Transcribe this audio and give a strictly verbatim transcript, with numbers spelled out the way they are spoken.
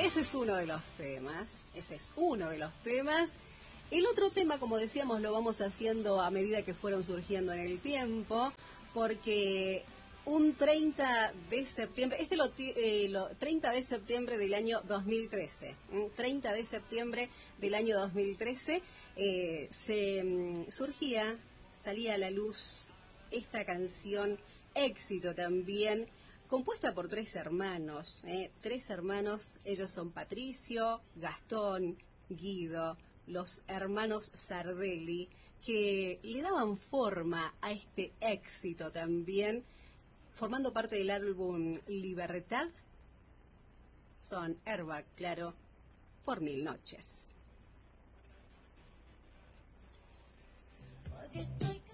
Ese es uno de los temas, ese es uno de los temas. El otro tema, como decíamos, lo vamos haciendo a medida que fueron surgiendo en el tiempo, porque un treinta de septiembre, este lo, eh, lo treinta de septiembre del año dos mil trece, treinta de septiembre del año dos mil trece, eh, se um, surgía, salía a la luz esta canción, éxito también, compuesta por tres hermanos, eh, tres hermanos, ellos son Patricio, Gastón, Guido, los hermanos Sardelli, que le daban forma a este éxito también, formando parte del álbum Libertad. Son Airbag, claro, por Mil Noches. Porque estoy